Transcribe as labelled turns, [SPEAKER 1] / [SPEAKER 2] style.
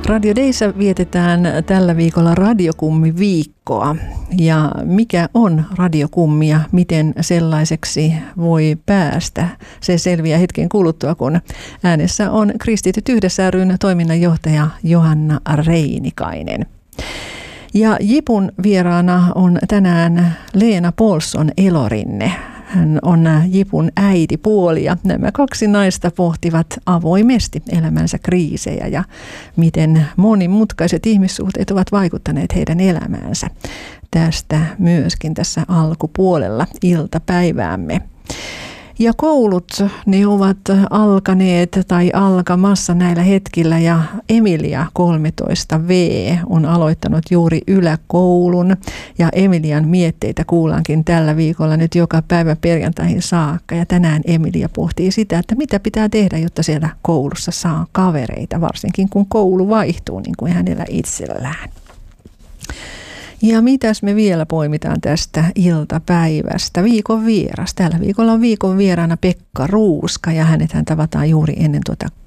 [SPEAKER 1] Radio Dayssä vietetään tällä viikolla radiokummi-viikkoa. Ja mikä on radiokummi ja miten sellaiseksi voi päästä? Se selviää hetken kuluttua, kun äänessä on Kristityt yhdessä ry:n toiminnanjohtaja Johanna Reinikainen. Ja Jipun vieraana on tänään Leena Paulsson Elorinne. Hän on Jipun äitipuoli ja nämä kaksi naista pohtivat avoimesti elämänsä kriisejä ja miten monimutkaiset ihmissuhteet ovat vaikuttaneet heidän elämäänsä. Tästä myöskin tässä alkupuolella iltapäiväämme. Ja koulut, ne ovat alkaneet tai alkamassa näillä hetkillä ja Emilia 13V on aloittanut juuri yläkoulun ja Emilian mietteitä kuullaankin tällä viikolla nyt joka päivä perjantaihin saakka ja tänään Emilia pohtii sitä, että mitä pitää tehdä, jotta siellä koulussa saa kavereita, varsinkin kun koulu vaihtuu niin kuin hänellä itsellään. Ja mitäs me vielä poimitaan tästä iltapäivästä? Viikon vieras. Tällä viikolla on viikon vieraana Pekka Ruuska ja hänethän tavataan juuri ennen tuota